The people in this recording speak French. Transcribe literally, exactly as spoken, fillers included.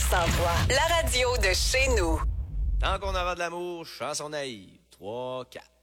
cent trois, la radio de chez nous. Tant qu'on aura de l'amour, chanson naïve. trois, quatre.